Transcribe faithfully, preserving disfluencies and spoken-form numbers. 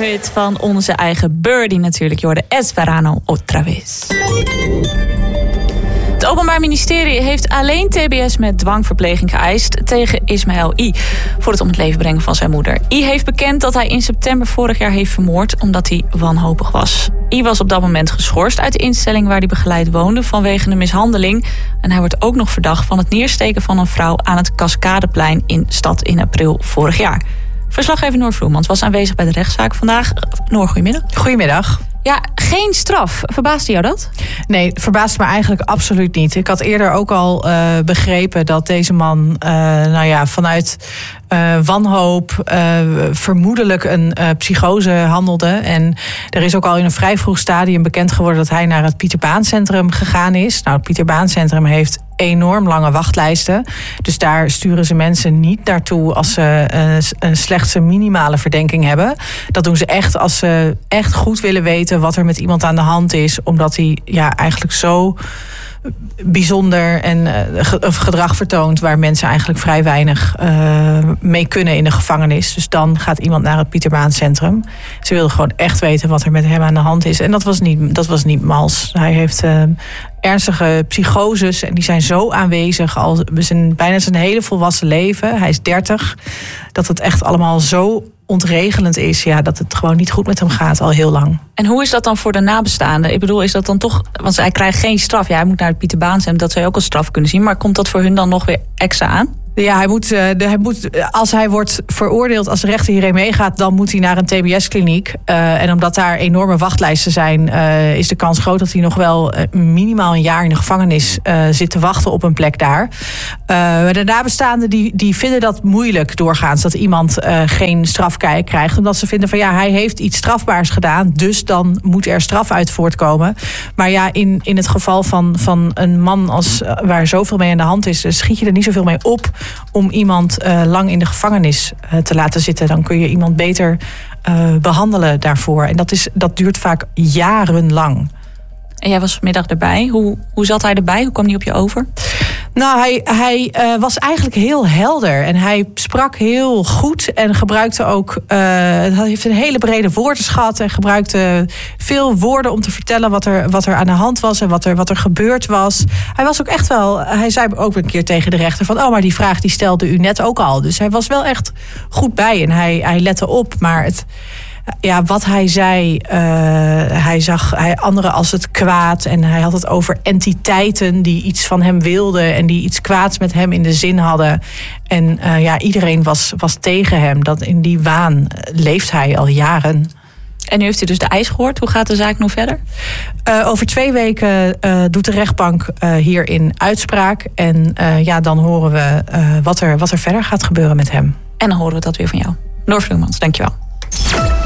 zomerhit van onze eigen Birdie natuurlijk. Je hoorde Es Verano otra vez. Het Openbaar Ministerie heeft alleen T B S met dwangverpleging geëist tegen Ismaël I. voor het om het leven brengen van zijn moeder. I heeft bekend dat hij in september vorig jaar heeft vermoord omdat hij wanhopig was. I was op dat moment geschorst uit de instelling waar hij begeleid woonde vanwege een mishandeling. En hij wordt ook nog verdacht van het neersteken van een vrouw aan het Cascadeplein in stad in april vorig jaar. Verslaggever Noor Vloemans was aanwezig bij de rechtszaak vandaag. Noor, goedemiddag. Goedemiddag. Ja, geen straf. Verbaasde jou dat? Nee, het verbaast me eigenlijk absoluut niet. Ik had eerder ook al uh, begrepen dat deze man uh, nou ja, vanuit uh, wanhoop uh, vermoedelijk een uh, psychose handelde. En er is ook al in een vrij vroeg stadium bekend geworden dat hij naar het Pieter Baan Centrum gegaan is. Nou, het Pieter Baan Centrum heeft enorm lange wachtlijsten. Dus daar sturen ze mensen niet naartoe als ze uh, slechts een minimale verdenking hebben. Dat doen ze echt als ze echt goed willen weten wat er met iemand aan de hand is. Omdat hij ja, eigenlijk zo bijzonder en uh, gedrag vertoont waar mensen eigenlijk vrij weinig uh, mee kunnen in de gevangenis. Dus dan gaat iemand naar het Pieter Baan Centrum. Ze wilden gewoon echt weten wat er met hem aan de hand is. En dat was niet, dat was niet mals. Hij heeft uh, ernstige psychoses en die zijn zo aanwezig al zijn, bijna zijn hele volwassen leven. Hij is dertig. Dat het echt allemaal zo ontregelend is, ja, dat het gewoon niet goed met hem gaat al heel lang. En hoe is dat dan voor de nabestaanden? Ik bedoel, is dat dan toch, want hij krijgt geen straf. Ja, hij moet naar het Pieter Baan Centrum, dat zou je ook als straf kunnen zien. Maar komt dat voor hun dan nog weer extra aan? Ja, hij moet, uh, de, hij moet, als hij wordt veroordeeld, als de rechter hierheen meegaat, dan moet hij naar een T B S-kliniek. Uh, en omdat daar enorme wachtlijsten zijn, uh, is de kans groot dat hij nog wel uh, minimaal een jaar in de gevangenis uh, zit te wachten op een plek daar. Uh, de nabestaanden die, die vinden dat moeilijk doorgaans, dat iemand uh, geen straf krijgt. Omdat ze vinden van ja, hij heeft iets strafbaars gedaan, dus dan moet er straf uit voortkomen. Maar ja, in, in het geval van, van een man als, uh, waar zoveel mee aan de hand is, schiet je er niet zoveel mee op om iemand uh, lang in de gevangenis uh, te laten zitten. Dan kun je iemand beter uh, behandelen daarvoor. En dat, is, dat duurt vaak jarenlang. En jij was vanmiddag erbij. Hoe, hoe zat hij erbij? Hoe kwam hij op je over? Nou, hij, hij uh, was eigenlijk heel helder. En hij sprak heel goed en gebruikte ook Uh, hij heeft een hele brede woordenschat en gebruikte veel woorden om te vertellen wat er, wat er aan de hand was en wat er, wat er gebeurd was. Hij was ook echt wel, hij zei ook een keer tegen de rechter van oh, maar die vraag die stelde u net ook al. Dus hij was wel echt goed bij en hij, hij lette op. Maar het Ja, wat hij zei, uh, hij zag hij anderen als het kwaad en hij had het over entiteiten die iets van hem wilden en die iets kwaads met hem in de zin hadden. En uh, ja, iedereen was, was tegen hem. Dat in die waan leeft hij al jaren. En nu heeft u dus de eis gehoord. Hoe gaat de zaak nu verder? Uh, over twee weken uh, doet de rechtbank uh, hierin uitspraak. En uh, ja, dan horen we uh, wat er, wat er verder gaat gebeuren met hem. En dan horen we dat weer van jou. Noor Vloemans, dankjewel.